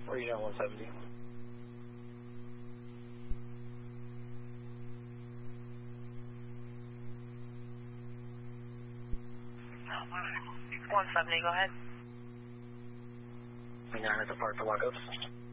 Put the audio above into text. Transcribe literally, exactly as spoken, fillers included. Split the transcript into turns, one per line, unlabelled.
Where are you down one seventy?
one seventy, go ahead.
twenty-nine at the park for lockups.